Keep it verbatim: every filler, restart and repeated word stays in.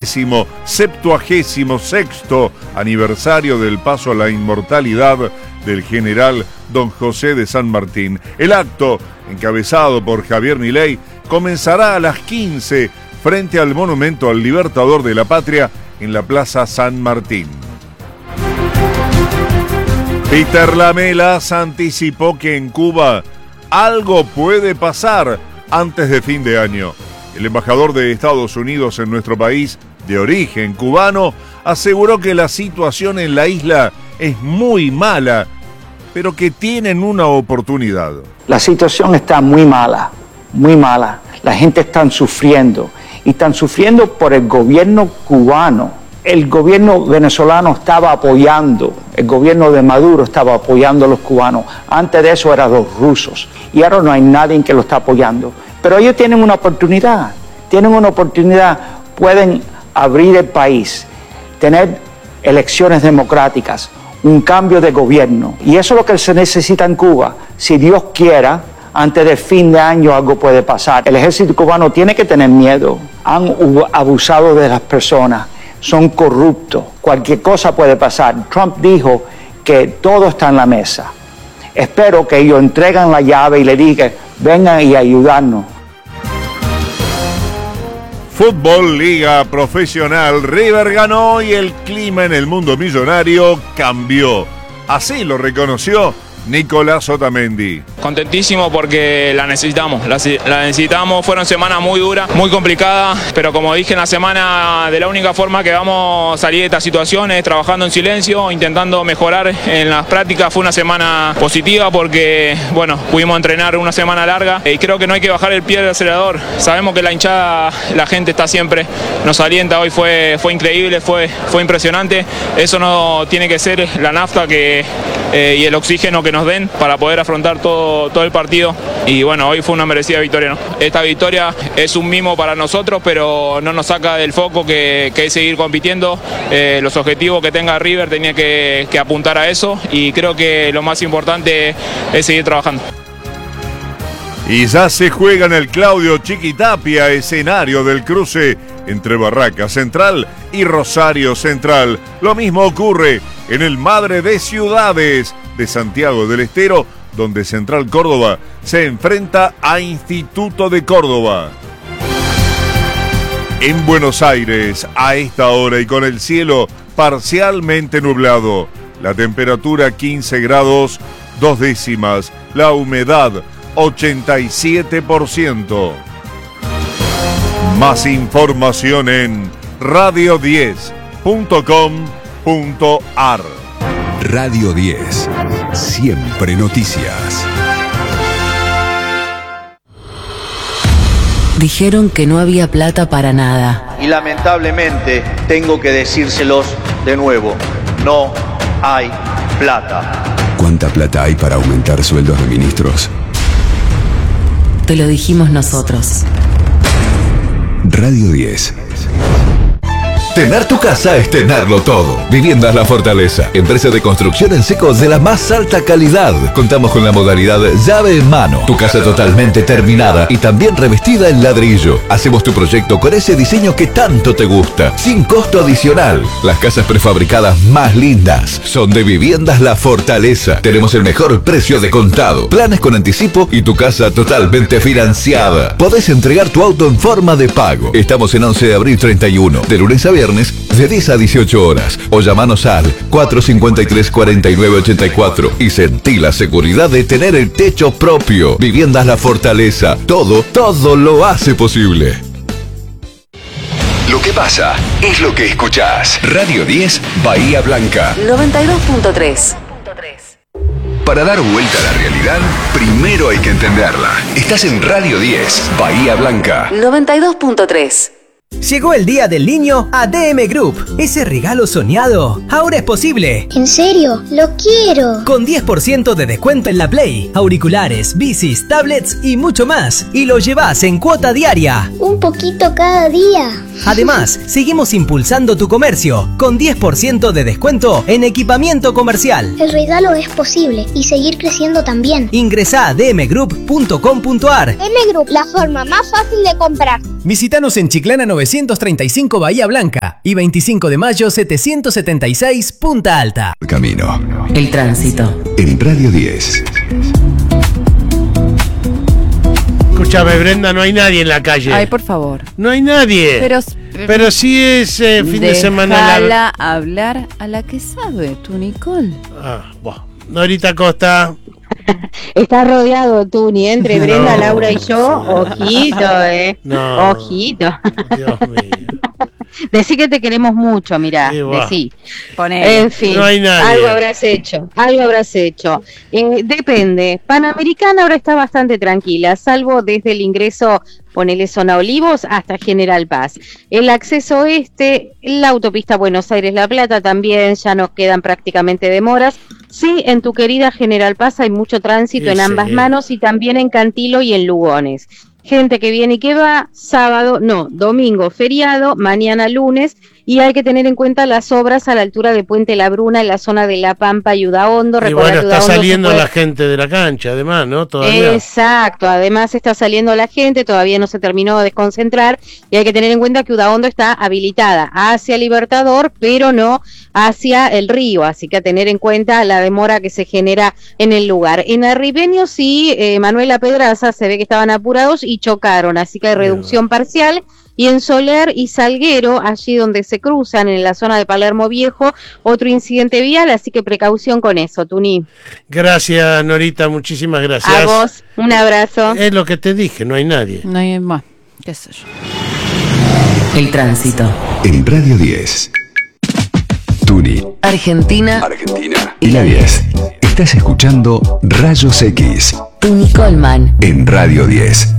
vigésimo septuagésimo sexto aniversario del paso a la inmortalidad del general Don José de San Martín. El acto, encabezado por Javier Milei, comenzará a las quince frente al monumento al Libertador de la Patria en la Plaza San Martín. Peter Lamelas anticipó que en Cuba algo puede pasar antes de fin de año. El embajador de Estados Unidos en nuestro país, de origen cubano, aseguró que la situación en la isla es muy mala, pero que tienen una oportunidad. La situación está muy mala, muy mala. La gente está sufriendo y están sufriendo por el gobierno cubano. El gobierno venezolano estaba apoyando, el gobierno de Maduro estaba apoyando a los cubanos. Antes de eso eran los rusos y ahora no hay nadie que lo está apoyando. Pero ellos tienen una oportunidad, tienen una oportunidad, pueden abrir el país, tener elecciones democráticas, un cambio de gobierno. Y eso es lo que se necesita en Cuba. Si Dios quiera, antes del fin de año algo puede pasar. El ejército cubano tiene que tener miedo. Han abusado de las personas, son corruptos, cualquier cosa puede pasar. Trump dijo que todo está en la mesa. Espero que ellos entreguen la llave y le digan, vengan y ayudarnos. Fútbol Liga Profesional, River ganó y el clima en el mundo millonario cambió. Así lo reconoció Nicolás Otamendi. Contentísimo porque la necesitamos, la, la necesitamos, fueron semanas muy duras, muy complicadas, pero como dije en la semana, de la única forma que vamos a salir de estas situaciones, trabajando en silencio, intentando mejorar en las prácticas. Fue una semana positiva porque, bueno, pudimos entrenar una semana larga y creo que no hay que bajar el pie del acelerador. Sabemos que la hinchada, la gente está siempre, nos alienta. Hoy fue, fue increíble, fue, fue impresionante. Eso no tiene que ser la nafta que, eh, y el oxígeno que nos den para poder afrontar todo, todo el partido. Y bueno, hoy fue una merecida victoria, ¿no? Esta victoria es un mimo para nosotros, pero no nos saca del foco que, que es seguir compitiendo. Eh, los objetivos que tenga River tenía que, que apuntar a eso y creo que lo más importante es seguir trabajando. Y ya se juega en el Claudio Chiquitapia, escenario del cruce entre Barraca Central y Rosario Central. Lo mismo ocurre en el Madre de Ciudades de Santiago del Estero, donde Central Córdoba se enfrenta a Instituto de Córdoba. En Buenos Aires, a esta hora y con el cielo parcialmente nublado, la temperatura quince grados, dos décimas, la humedad ochenta y siete por ciento. Más información en radio diez punto com punto ar. Radio diez, siempre noticias. Dijeron que no había plata para nada. Y lamentablemente tengo que decírselos de nuevo, no hay plata. ¿Cuánta plata hay para aumentar sueldos de ministros? Te lo dijimos nosotros. Radio diez. Tener tu casa es tenerlo todo. Viviendas La Fortaleza, empresa de construcción en seco de la más alta calidad. Contamos con la modalidad llave en mano. Tu casa totalmente terminada y también revestida en ladrillo. Hacemos tu proyecto con ese diseño que tanto te gusta, sin costo adicional. Las casas prefabricadas más lindas son de Viviendas La Fortaleza. Tenemos el mejor precio de contado, planes con anticipo y tu casa totalmente financiada. Podés entregar tu auto en forma de pago. Estamos en once de abril treinta y uno, de lunes a viernes, de diez a dieciocho horas, o llamanos al cuatro cinco tres, cuatro nueve ocho cuatro y sentí la seguridad de tener el techo propio. Viviendas La Fortaleza, todo, todo lo hace posible. Lo que pasa es lo que escuchás. Radio diez, Bahía Blanca. noventa y dos punto tres. Para dar vuelta a la realidad, primero hay que entenderla. Estás en Radio diez, Bahía Blanca. noventa y dos punto tres. Llegó el Día del Niño a D M Group. Ese regalo soñado ahora es posible. ¿En serio? ¡Lo quiero! Con diez por ciento de descuento en la Play, auriculares, bicis, tablets y mucho más. Y lo llevas en cuota diaria. Un poquito cada día. Además, seguimos impulsando tu comercio con diez por ciento de descuento en equipamiento comercial. El regalo es posible y seguir creciendo también. Ingresá a d m group punto com punto ar. D M Group, la forma más fácil de comprar. Visítanos en Chiclana novecientos treinta y cinco Bahía Blanca y veinticinco de mayo setecientos setenta y seis Punta Alta. Camino. El tránsito. En Radio diez. Escúchame, Brenda, no hay nadie en la calle. Ay, por favor. No hay nadie. Pero, pero sí es eh, fin de semana. Déjala hablar a la que sabe, tú, Nicole. Ah, bueno. Norita Costa. Está rodeado, Tuni, entre no. Brenda, Laura y yo. Ojito, eh. No. Ojito. Dios mío. Decí que te queremos mucho, mirá, sí, decí. Poné. En fin, no hay nadie. Algo habrás hecho, algo habrás hecho. Eh, depende. Panamericana ahora está bastante tranquila, salvo desde el ingreso, ponele zona Olivos, hasta General Paz. El acceso este, la autopista Buenos Aires-La Plata también, ya nos quedan prácticamente demoras. Sí, en tu querida General Paz hay mucho tránsito sí, en ambas sí. manos y también en Cantilo y en Lugones. Gente que viene y que va, sábado, no, domingo, feriado, mañana lunes, y hay que tener en cuenta las obras a la altura de Puente La Bruna, en la zona de La Pampa y Udaondo. Y bueno, está saliendo la gente de la cancha, además, ¿no? Todavía. Exacto, además está saliendo la gente, todavía no se terminó de desconcentrar, y hay que tener en cuenta que Udaondo está habilitada hacia Libertador, pero no hacia el río, así que a tener en cuenta la demora que se genera en el lugar. En Arribeño sí, eh, Manuela Pedraza se ve que estaban apurados y chocaron, así que hay reducción parcial. Y en Soler y Salguero, allí donde se cruzan, en la zona de Palermo Viejo, otro incidente vial, así que precaución con eso, Tuni. Gracias, Norita, muchísimas gracias. A vos, un abrazo. Es lo que te dije, no hay nadie. No hay más, qué sé yo. El tránsito. En Radio diez. Tuni. Argentina. Argentina. Y la diez. Estás escuchando Rayos X. Tuni Colman. En Radio diez.